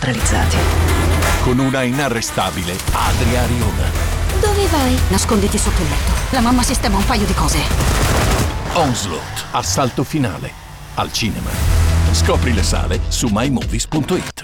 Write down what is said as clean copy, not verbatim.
neutralizzati. Con una inarrestabile Adria Arjona. Dove vai? Nasconditi sotto il letto. La mamma sistema un paio di cose. Onslaught, assalto finale. Al cinema. Scopri le sale su mymovies.it.